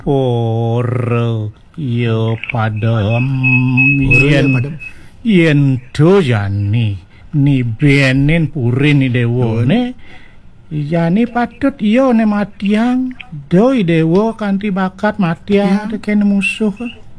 Poro yo padam yen doyani ni benen puri ni dewone yani patut yo ne matiang doi dewo kanthi bakat matiang tekene musuh